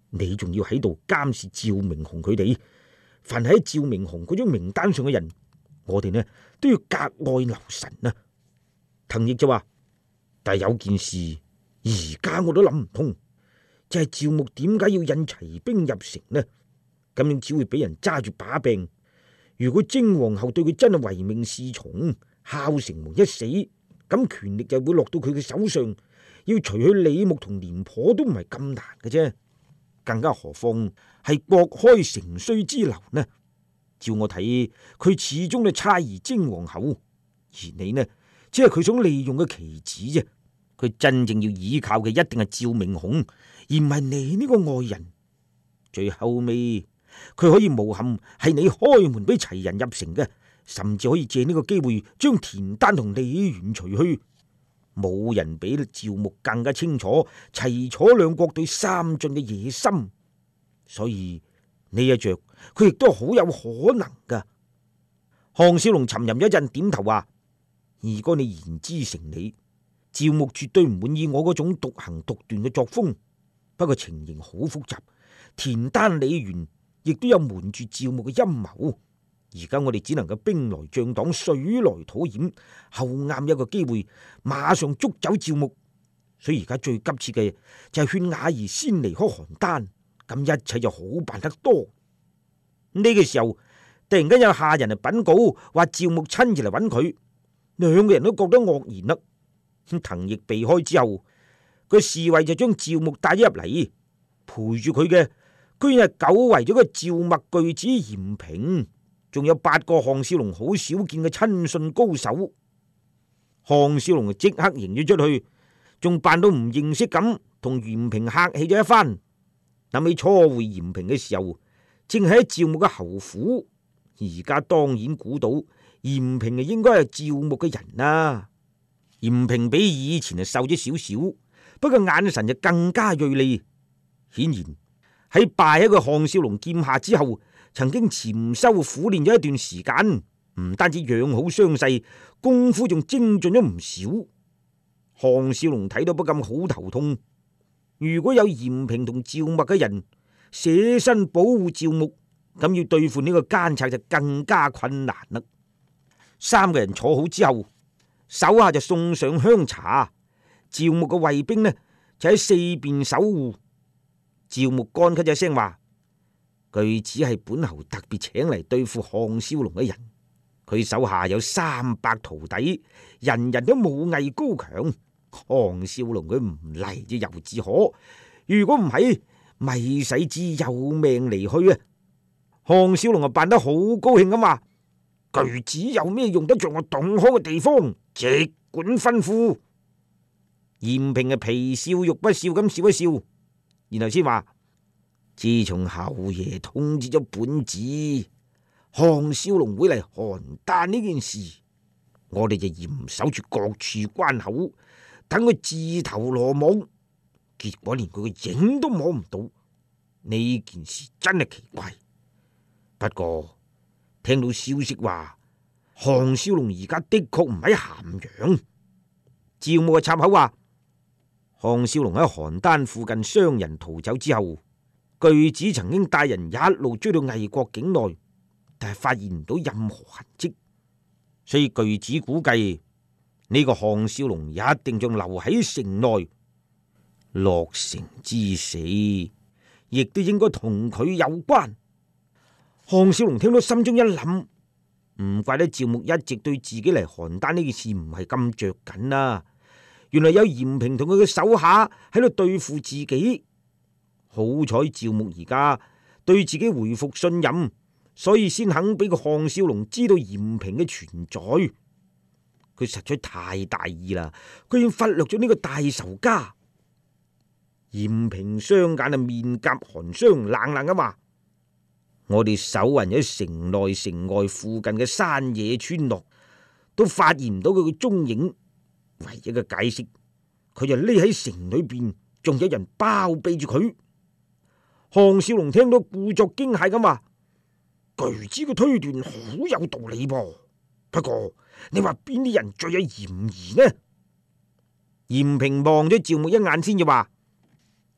你仲要喺度監視趙明鴻佢哋。凡喺趙明鴻嗰張名單上嘅人，我哋呢都要格外留神啊。滕毅就話：但係有件事而家我都諗唔通，就係趙牧點解要引齊兵入城呢？咁樣只會俾人揸住把柄。如果征皇后對佢真係唯命是從，孝成王一死，咁權力就會落到佢嘅手上，要除去李牧同廉頗都唔係咁難嘅啫。更加何況係國開城衰之流呢？照我睇，佢始終都猜疑征皇后，而你呢，只係佢想利用嘅棋子啫。佢真正要依靠嘅一定係趙明鴻，而唔係你呢個外人。最後尾佢可以誣陷係你開門俾齊人入城嘅，甚至可以借呢個機會將田丹同李元除去。冇人比趙牧更加清楚齊楚兩國對三晉嘅野心，所以呢一着佢亦都好有可能噶。項少龍沉吟一陣，點頭話：如果你言之成理，趙牧絕對唔滿意我嗰種獨行獨斷嘅作風。不過情形好複雜，田丹李元亦都有瞞住趙牧嘅陰謀。而家我哋只能夠兵來將擋，水來土掩，後啱一個機會，馬上捉走趙牧。所以而家最急切嘅就係勸雅兒先離開邯鄲，咁一切就好辦得多。呢個時候突然間有下人嚟稟告，話趙牧親自嚟揾佢，兩個人都覺得愕然啦。滕毅避開之後，個侍衛就將趙牧帶咗入嚟，陪住佢嘅居然係久違咗個趙墨巨子嚴平，仲有8個項少龍好少見嘅親信高手。項少龍就即刻迎咗出去，仲扮到唔認識咁，同嚴平客氣咗一番。諗起初會嚴平嘅時候，正係喺趙牧嘅侯府，而家當然估到嚴平係應該係趙牧嘅人啦。嚴平比以前就瘦咗少少，不過眼神就更加銳利。顯然喺敗喺個項少龍劍下之後，曾經潛修苦練咗一段時間，唔單止養好傷勢，功夫仲精進咗唔少。項少龍睇到不禁好頭痛。如果有嚴平同趙墨嘅人捨身保護趙牧，咁要對付呢個奸賊就更加困難啦。三個人坐好之後，手下就送上香茶。趙牧嘅衛兵呢就喺四邊守護。趙牧乾咳一聲話：巨子係本侯特別請嚟對付項少龍嘅人，佢手下有300徒弟，人人都武藝高強。項少龍佢唔嚟就猶自可，如果唔係，咪使之有命離去啊！項少龍啊扮得好高興咁話：巨子有咩用得着我董康嘅地方，即管吩咐。嚴平啊皮笑肉不笑咁笑一笑，然後先話：自從侯爺通知咗本子，項少龍會嚟邯鄲呢件事，我哋就嚴守住各處關口，等佢自投羅網，結果連佢個影都摸唔到。呢件事真係奇怪。不過聽到消息話，項少龍而家的確唔喺咸陽。趙牧嘅插口話：項少龍喺邯鄲附近傷人逃走之後，巨子曾經帶人一路追到魏國境內，但係發現唔到任何痕跡，所以巨子估計呢個項少龍一定仲留喺城內。落城之死亦都應該同佢有關。項少龍聽到心中一諗，唔怪得趙牧一直對自己嚟邯鄲呢件事唔係咁着緊啦。原來有嚴平同佢嘅手下喺度對付自己。好彩趙牧而家對自己回復信任，所以先肯俾個項少龍知道嚴平嘅存在。佢實在太大意啦，居然忽略咗呢個大仇家。嚴平雙眼啊面頰寒霜，冷冷咁話：我哋守人喺城內城外附近嘅山野村落，都發現唔到佢嘅蹤影。唯一嘅解釋，佢就匿喺城裏邊，仲有人包庇住佢。項少龍聽到故作驚駭咁話：巨子嘅推斷好有道理噃，不過你話邊啲人最有嫌疑呢？嚴平望咗趙牧一眼先至話：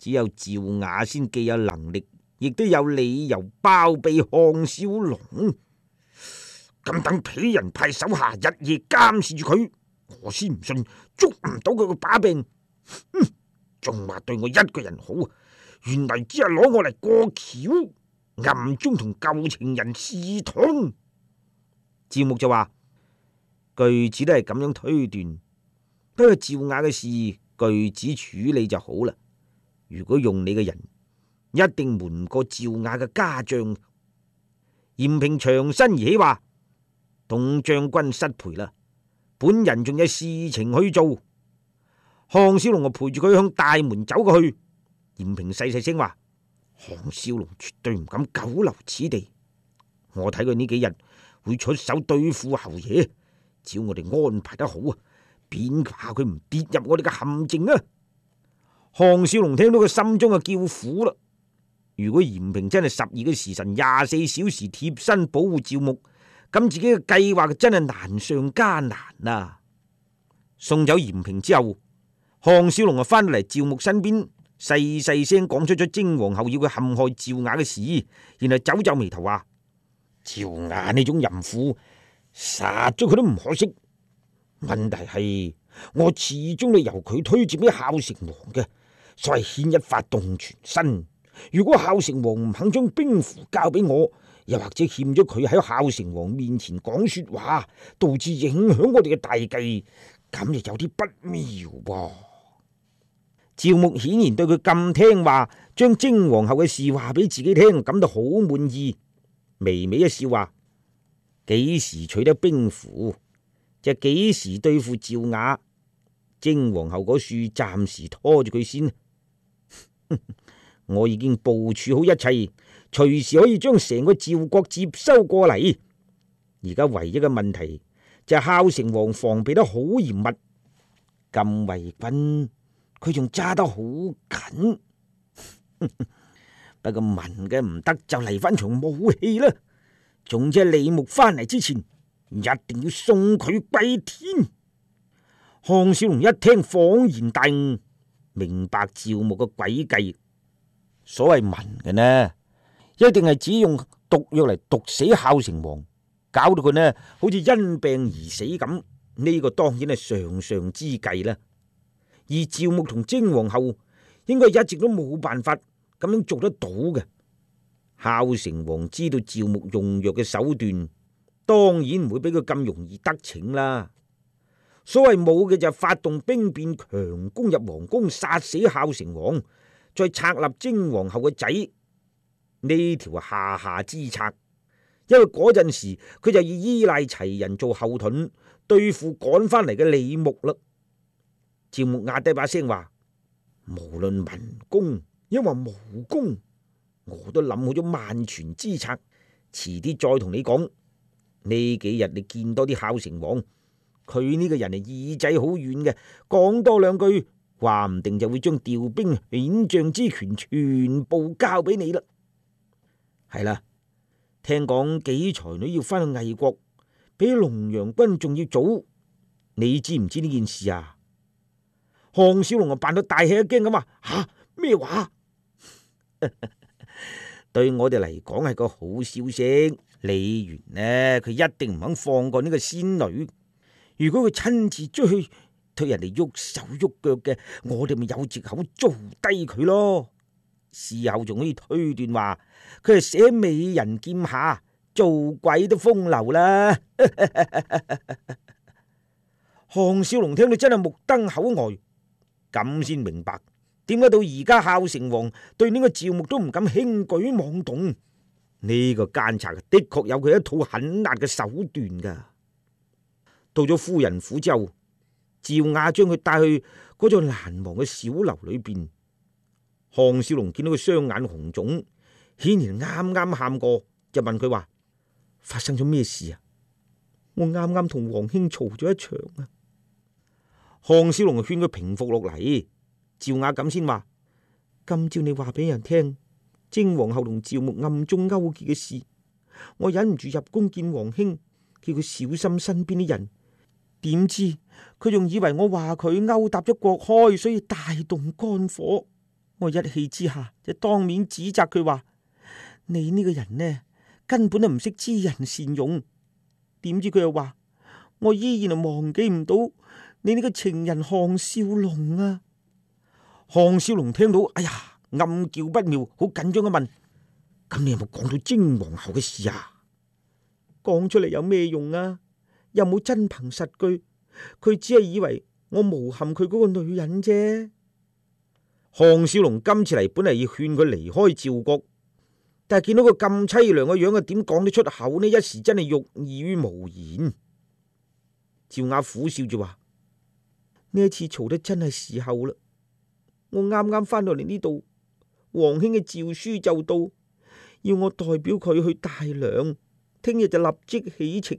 只有趙雅先既有能力，亦都有理由包庇項少龍。咁等鄙人派手下日夜監視住佢，我先唔信捉唔到佢個把柄。仲話對我一個人好，原嚟只係攞我嚟過橋，暗中同舊情人私通。趙牧就話：巨子都係咁樣推斷，不過趙雅嘅事巨子處理就好啦。如果用你嘅人，一定瞞過趙雅嘅家賬。嚴平長身而起話：董將軍失陪啦，本人仲有事情去做。項少龍就陪住佢向大門走過去。嚴平細細聲話：項少龍絕對唔敢久留此地，我睇佢呢幾日會出手對付侯爺，只要我哋安排得好啊，便怕佢唔跌入我哋嘅陷阱啊！項少龍聽到佢心中就叫苦啦。如果嚴平真係12個時辰24小時貼身保護趙牧，咁自己嘅計劃真係難上加難啊！送走嚴平之後，項少龍就翻到嚟趙牧身邊，細細聲講出咗征皇后要佢陷害趙雅嘅事，然後皺皺眉頭話：趙雅呢種淫婦，殺咗佢都唔可惜。問題係我始終都由佢推薦俾孝成王嘅，所謂牽一髮動全身。如果孝成王唔肯將兵符交俾我，又或者欠咗佢喺孝成王面前講說話，導致影響我哋嘅大計，咁就有啲不妙噃。趙牧顯然對佢咁聽話，將征皇后嘅事話俾自己聽，感到好滿意，微微一笑話：幾時取得兵符，就幾時對付趙雅。征皇后嗰樹暫時拖住佢先。我已經部署好一切，隨時可以將成個趙國接收過嚟。而家唯一嘅問題就係孝成王防備得好嚴密，禁衛軍佢仲揸得好緊。不過文嘅唔得，就嚟翻場武器啦。總之李牧翻嚟之前，一定要送佢歸天。項少龍一聽恍然大悟，明白趙牧嘅詭計。所謂文嘅呢，一定係只用毒藥嚟毒死孝成王，搞到佢呢好似因病而死咁。呢個當然係上上之計啦。而趙牧同征皇后應該一直都冇辦法咁樣做得到嘅。孝成王知道趙牧用藥嘅手段，當然唔會俾佢咁容易得逞啦。所謂冇嘅就係發動兵變，強攻入皇宮，殺死孝成王，再策立征皇后嘅仔，呢條係下下之策。因為嗰陣時佢就要依賴齊人做後盾，對付趕翻嚟嘅李牧啦。趙牧壓低把聲話：無論文公抑或武功，我都諗好咗萬全之策，遲啲再同你講。呢幾日你見多啲孝成王，佢呢個人係耳仔好軟嘅，講多兩句，話唔定就會將調兵遣將之權全部交俾你啦。係啦，聽講幾才女要翻去魏國，比龍陽君仲要早，你知唔知呢件事啊？項少龍啊扮到大吃一驚咁話：吓，咩話？對我哋嚟講係個好消息。李元呢，佢一定唔肯放過呢個仙女。如果佢親自出去對人哋喐手喐腳嘅，我哋咪有藉口做低佢咯。事後仲可以推斷話佢係寫美人劍下，做鬼都風流啦。項少龍聽到真係目瞪口呆，咁先明白點解到而家孝成王對呢個趙牧都唔敢輕舉妄動。呢個奸賊的確有佢一套狠辣嘅手段噶。到咗夫人府之後，趙雅將佢帶去嗰座難忘嘅小樓裏邊。項少龍見到佢雙眼紅腫，顯然啱啱喊過，就問佢話：發生咗咩事啊？我啱啱同皇兄嘈咗一場啊！項少龍勸佢平復落嚟。趙雅咁先話：今朝你話俾人聽征皇后同趙牧暗中勾結嘅事，我忍唔住入宮見皇兄，叫佢小心身邊啲人。點知佢仲以為我話佢勾搭咗郭開，所以大動肝火。 我一氣之下就當面指責佢話：你呢個人呢，根本都唔識知人善用。點知佢又話：我依然忘記唔到你呢個情人項少龍啊！ 項少龍聽到，哎呀，暗叫不妙，好緊張咁問：咁你有冇講到精皇后嘅事啊？ 講出嚟有咩用啊？又冇真憑實據，佢只係以為我誣陷佢嗰個女人啫。 項少龍今次嚟本嚟要勸佢離開趙國，但係見到個咁淒涼嘅樣，點講得出口呢？一時真係欲意於無言。趙雅苦笑住話： 呢一次嘈得真係時候啦！我啱啱翻到嚟呢度，皇兄嘅詔書就到，要我代表佢去大梁，聽日就立即起程。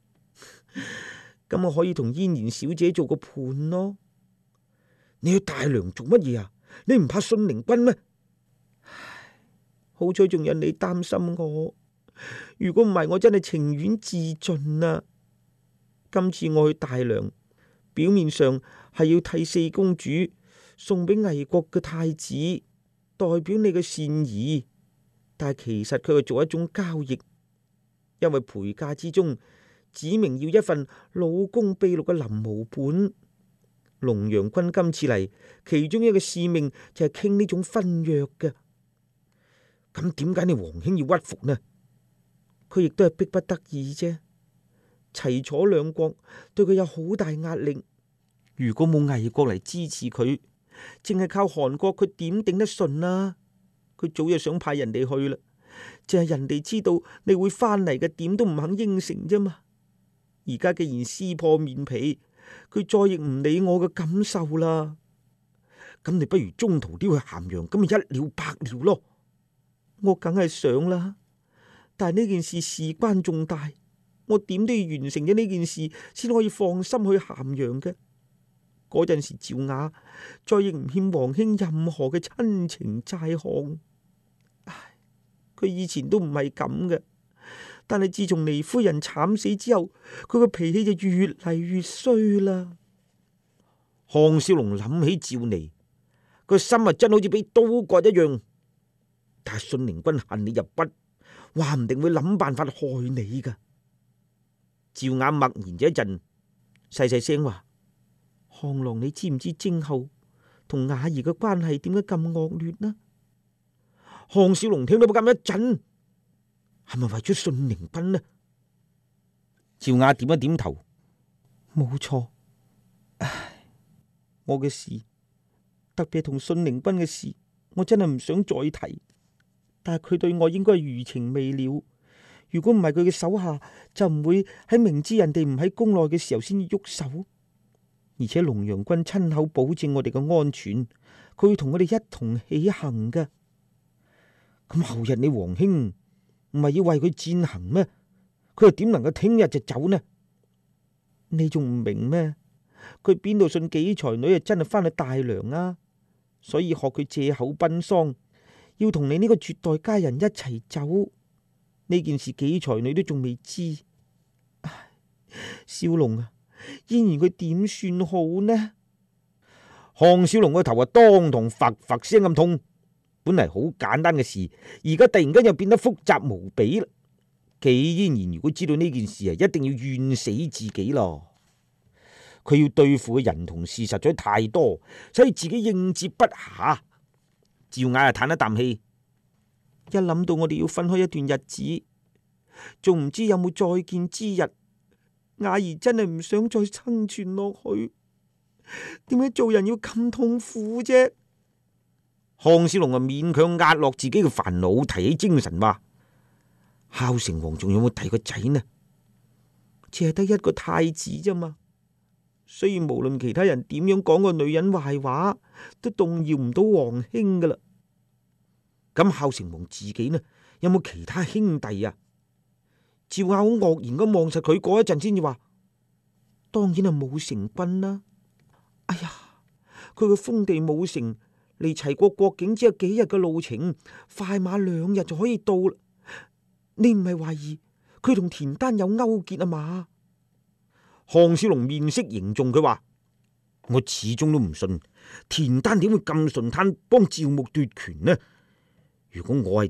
咁我可以同嫣然小姐做個伴咯。 你去大梁做乜嘢啊？你唔怕信陵君咩？ 好彩仲有你擔心我，如果唔係，我真係情願自盡啊！今次我去大梁，表面上係要替四公主送俾魏國嘅太子，代表你嘅善意，但係其實佢係做一種交易，因為陪嫁之中指明要一份老公秘錄嘅臨摹本。龍陽君今次嚟，其中一個使命就係傾呢種婚約嘅。 咁點解你皇兄要屈服呢？ 佢亦都係逼不得已啫。齊楚兩國對佢有好大壓力，如果冇魏國嚟支持佢，淨係靠韓國，佢點頂得順啊？佢早就想派人哋去啦，淨係人哋知道你會翻嚟嘅，點都唔肯應承啫嘛。而家既然撕破面皮，佢再亦唔理我嘅感受啦。 咁你不如中途丟去咸陽，咁咪一了百了咯。 我梗係想啦，但係呢件事事關重大，我點都要完成咗呢件事，先可以放心去咸陽嘅。嗰陣時趙雅再亦唔欠皇兄任何嘅親情債項。唉，佢以前都唔係咁嘅，但係自從禰夫人慘死之後，佢個脾氣就越嚟越衰啦。 項少龍諗起趙妮，個心啊真好似俾刀割一樣。但係信陵君恨你入骨，話唔定會諗辦法害你噶。趙雅默然咗一陣，細細聲話： 項郎，你知唔知貞后同雅兒嘅關係點解咁惡劣呢？ 項少龍聽到咁一震，係咪為咗信陵君呢？趙雅點一點頭， 冇錯。唉，我嘅事，特別係同信陵君嘅事，我真係唔想再提。但係佢對我應該係餘情未了。如果唔係佢嘅手下，就唔會喺明知人哋唔喺宮內嘅時候先喐手。而且龍陽君親口保證我哋嘅安全，佢會同我哋一同起行嘅。 咁後日你皇兄唔係要為佢餞行咩？佢又點能夠聽日就走呢？ 你仲唔明咩？佢邊度信幾才女係真係翻去大梁啊？所以學佢借口奔喪，要同你呢個絕代佳人一齊走。呢件事幾才女都仲未知。唉，少龍啊，嫣然佢點算好呢？ 項少龍個頭啊，當堂發發聲咁痛。本嚟好簡單嘅事，而家突然間又變得複雜無比啦。紀嫣然如果知道呢件事啊，一定要怨死自己咯。佢要對付嘅人同事實在太多，所以自己應接不暇。趙雅啊，嘆一啖氣。 一諗到我哋要分開一段日子，仲唔知有冇再見之日。雅兒真係唔想再生存落去。點解做人要咁痛苦啫？ 項少龍啊，勉強壓落自己嘅煩惱，提起精神話：孝成王仲有冇第個仔呢？ 只係得一個太子啫嘛。雖然無論其他人點樣講個女人壞話，都動搖唔到皇兄噶啦。 咁孝成王自己呢？有冇其他兄弟啊？趙雅好愕然咁望實佢，過一陣先至話： 當然係武成君啦。哎呀，佢個封地武成離齊國國境只有幾日嘅路程，快馬2日就可以到啦。你唔係懷疑佢同田丹有勾結啊嘛？ 項少龍面色凝重，佢話：我始終都唔信田丹點會咁順攤幫趙牧奪權呢？如果我係